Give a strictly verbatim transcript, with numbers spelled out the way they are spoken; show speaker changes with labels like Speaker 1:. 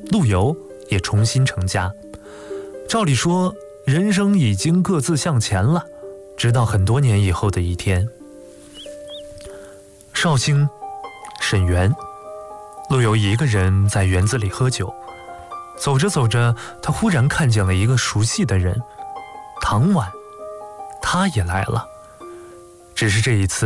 Speaker 1: 陆游也重新成家。照理说，人生已经各自向前了，直到很多年以后的一天，绍兴沈园，陆游一个人在园子里喝酒，走着走着，他忽然看见了一个熟悉的人，唐婉，他也来了。只是这一次